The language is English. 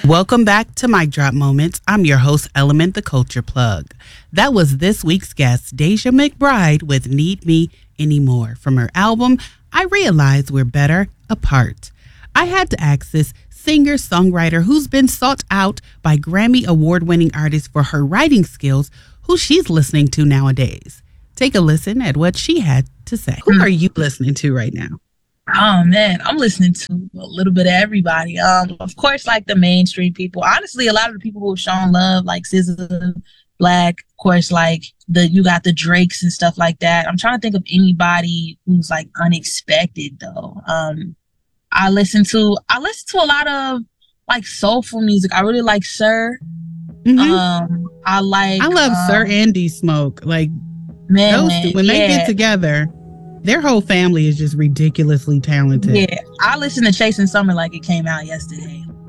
Welcome back to Mic Drop Moments. I'm your host, Element the Culture Plug. That was this week's guest, Deja McBride, with Need Me Anymore from her album, I Realize We're Better Apart. I had to ask this singer-songwriter who's been sought out by Grammy award-winning artists for her writing skills, who she's listening to nowadays. Take a listen at what she had to say. Who are you listening to right now? Oh man, I'm listening to a little bit of everybody. Of course, like the mainstream people. Honestly, a lot of the people who have shown love, like SZA, Black. Of course, like you got the Drakes and stuff like that. I'm trying to think of anybody who's like unexpected though. I listen to a lot of like soulful music. I really like Sir. Mm-hmm. I love Sir and D Smoke. Like those two, when they get together. Their whole family is just ridiculously talented. Yeah, I listened to Chasing Summer like it came out yesterday.